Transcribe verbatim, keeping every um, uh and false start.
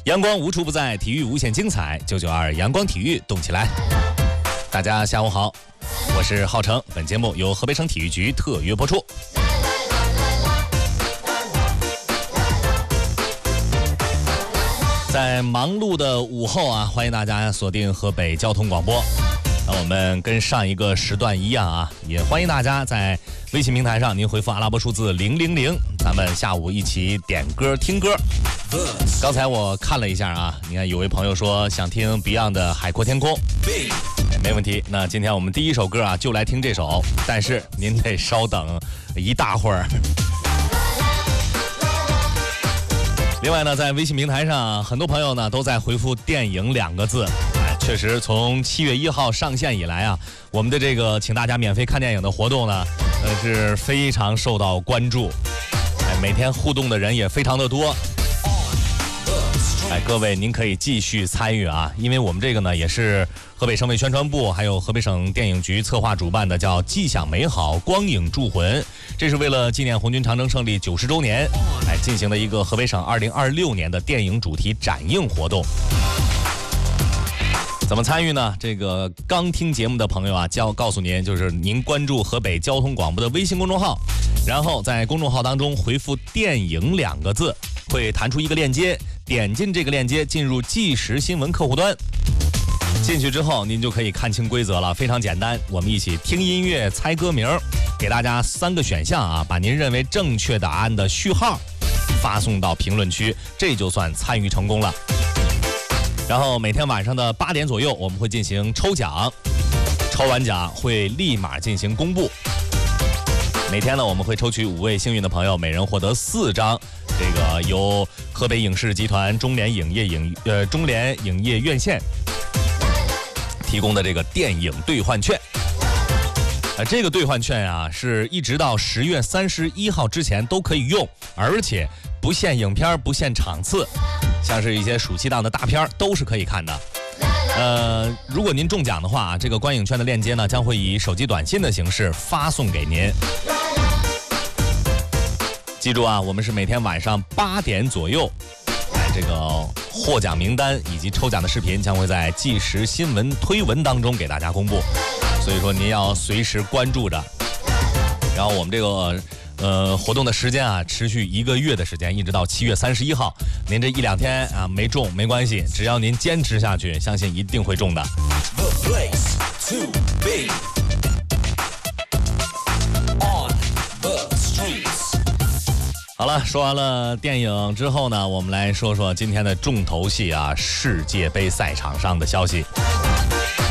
阳光无处不在，体育无限精彩。九九二阳光体育动起来！大家下午好，我是浩成。本节目由河北省体育局特约播出。在忙碌的午后啊，欢迎大家锁定河北交通广播。那我们跟上一个时段一样啊，也欢迎大家在微信平台上您回复阿拉伯数字零零零，咱们下午一起点歌听歌。刚才我看了一下啊，你看有位朋友说想听 Beyond 的《海阔天空》，没问题。那今天我们第一首歌啊，就来听这首，但是您得稍等一大会儿。另外呢，在微信平台上，很多朋友呢都在回复电影两个字。哎，确实从七月一号上线以来啊，我们的这个请大家免费看电影的活动呢，呃是非常受到关注。哎，每天互动的人也非常的多。哎，各位您可以继续参与啊，因为我们这个呢也是河北省委宣传部还有河北省电影局策划主办的，叫既享美好光影铸魂，这是为了纪念红军长征胜利九十周年哎进行的一个河北省二零二六年的电影主题展映活动。怎么参与呢？这个刚听节目的朋友啊，将告诉您，就是您关注河北交通广播的微信公众号，然后在公众号当中回复电影两个字，会弹出一个链接，点进这个链接进入即时新闻客户端，进去之后您就可以看清规则了，非常简单。我们一起听音乐猜歌名，给大家三个选项啊，把您认为正确答案的序号发送到评论区，这就算参与成功了。然后每天晚上的八点左右我们会进行抽奖，抽完奖会立马进行公布。每天呢我们会抽取五位幸运的朋友，每人获得四张这个由河北影视集团中联影业影呃中联影业院线提供的这个电影兑换券。呃，这个兑换券啊，是一直到十月三十一号之前都可以用，而且不限影片，不限场次，像是一些暑期档的大片都是可以看的。呃，如果您中奖的话，这个观影券的链接呢，将会以手机短信的形式发送给您。记住啊，我们是每天晚上八点左右，哎，这个获奖名单以及抽奖的视频将会在即时新闻推文当中给大家公布，所以说您要随时关注着。然后我们这个呃活动的时间啊，持续一个月的时间，一直到七月三十一号。您这一两天啊没中没关系，只要您坚持下去，相信一定会中的。好了，说完了电影之后呢，我们来说说今天的重头戏啊，世界杯赛场上的消息。